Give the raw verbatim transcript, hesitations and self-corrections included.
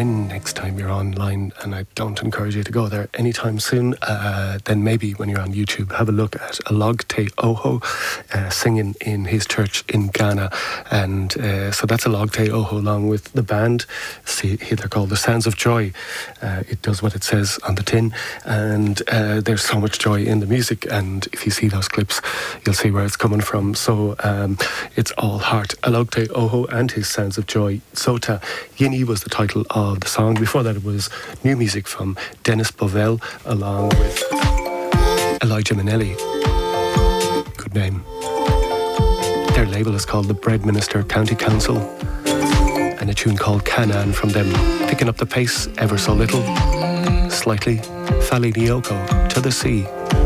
when next time you're online, and I don't encourage you to go there anytime soon, uh, then maybe when you're on YouTube, have a look at Alog Te Oho uh, singing in his church in Ghana. And uh, so that's Alog Te Oho along with the band. See, they're called the Sounds of Joy. Uh, it does what it says on the tin, and uh, there's so much joy in the music, and if you see those clips, you'll see where it's coming from. So um, it's all heart. Alog Te Oho and his Sounds of Joy. Sota Yini was the title of the song. Before that, it was new music from Dennis Bovell along with Elijah Minnelli. Good name. Their label is called the Breadminister County Council, and a tune called Canaan from them, picking up the pace ever so little, slightly. Fali Dioko, To the Sea.